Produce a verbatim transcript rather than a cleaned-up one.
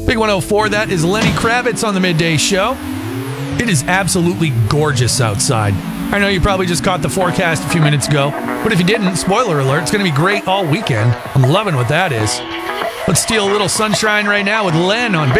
Big one oh four, that is Lenny Kravitz on the Midday Show. It is absolutely gorgeous outside. I know you probably just caught the forecast a few minutes ago, but if you didn't, spoiler alert, it's going to be great all weekend. I'm loving what that is. Let's steal a little sunshine right now with Len on